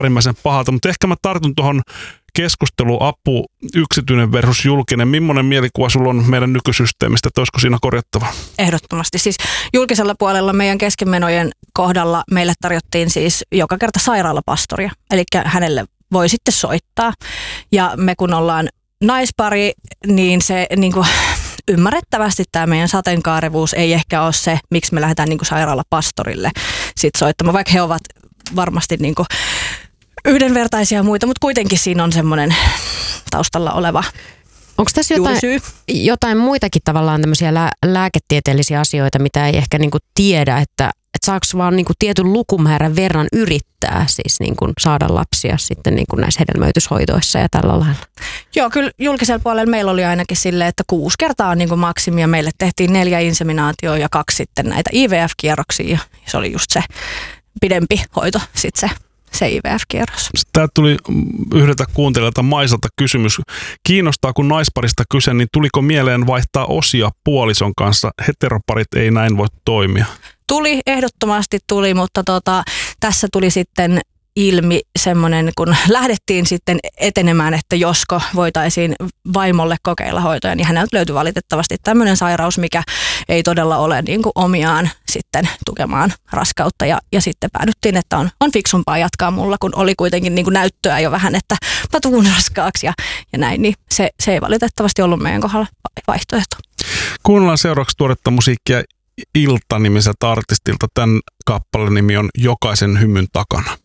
äärimmäisen pahalta, mutta ehkä mä tartun tuohon keskusteluapu, yksityinen versus julkinen. Millainen mielikuva sulla on meidän nykysysteemistä, että olisiko siinä korjattavaa? Ehdottomasti. Siis julkisella puolella meidän keskimenojen kohdalla meille tarjottiin siis joka kerta sairaalapastoria. Eli hänelle voi sitten soittaa. Ja me kun ollaan naispari, niin se niin kuin, ymmärrettävästi tämä meidän sateenkaarevuus ei ehkä ole se, miksi me lähdetään niin kuin sairaalapastorille sit soittamaan, vaikka he ovat varmasti niin kuin yhdenvertaisia muita, mutta kuitenkin siinä on semmoinen taustalla oleva onko tässä jotain muitakin tavallaan tämmöisiä lääketieteellisiä asioita, mitä ei ehkä niinku tiedä, että saako vaan niinku tietyn lukumäärän verran yrittää siis niinku saada lapsia sitten niinku näissä hedelmöityshoidoissa ja tällä lailla? Joo, kyllä julkisella puolella meillä oli ainakin silleen, että 6 kertaa on niinku maksimia. Meille tehtiin 4 inseminaatioa ja 2 sitten näitä IVF-kierroksia ja se oli just se pidempi hoito sitten se IVF-kierros. Tämä tuli yhdeltä kuuntelijalta Maisalta kysymys. Kiinnostaa, kun naisparista kyse, niin tuliko mieleen vaihtaa osia puolison kanssa? Heteroparit ei näin voi toimia. Ehdottomasti tuli, mutta tässä tuli sitten ilmi semmoinen, kun lähdettiin sitten etenemään, että josko voitaisiin vaimolle kokeilla hoitoja, niin häneltä löytyi valitettavasti tämmöinen sairaus, mikä ei todella ole niin kuin omiaan sitten tukemaan raskautta. Ja sitten päädyttiin, että on fiksumpaa jatkaa mulla, kun oli kuitenkin niin kuin näyttöä jo vähän, että mä tuun raskaaksi ja näin, niin se ei valitettavasti ollut meidän kohdalla vaihtoehto. Kuunnellaan seuraavaksi tuoretta musiikkia Ilta-nimiseltä artistilta. Tämän kappaleen nimi on Jokaisen hymyn takana.